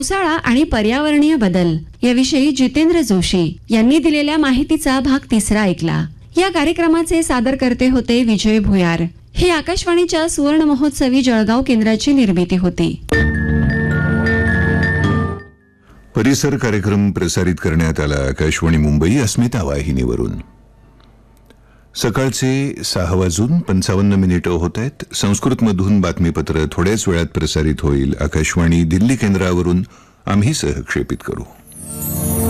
पावसाळा आणि पर्यावरणीय बदल याविषयी जितेंद्र जोशी यांनी दिलेल्या माहितीचा भाग 3 ऐकला. या कार्यक्रमाचे सादरकर्ते होते विजय भुयार. ही आकाशवाणीच्या सुवर्ण महोत्सवी जळगाव केंद्राची निर्मिती होती. परिसर कार्यक्रम प्रसारित करण्यात आला आकाशवाणी मुंबई अस्मिता वाहिनीवरून. सकाळचे 6:55 होत आहेत. संस्कृतमधून बातमीपत्र थोड्याच वेळात प्रसारित होईल. आकाशवाणी दिल्ली केंद्रावरून आम्ही सहक्षेपित करू.